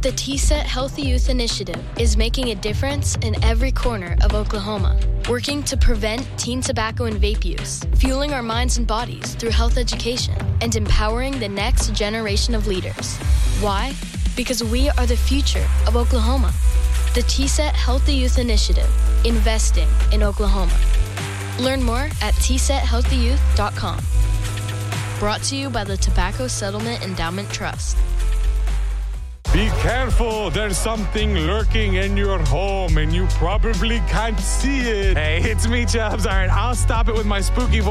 The TSET Healthy Youth Initiative is making a difference in every corner of Oklahoma, working to prevent teen tobacco and vape use, fueling our minds and bodies through health education, and empowering the next generation of leaders. Why? Because we are the future of Oklahoma. The TSET Healthy Youth Initiative, investing in Oklahoma. Learn more at tsethealthyyouth.com. Brought to you by the Tobacco Settlement Endowment Trust. Be careful, there's something lurking in your home and you probably can't see it. Hey, it's me, Chubbs. All right, I'll stop it with my spooky voice.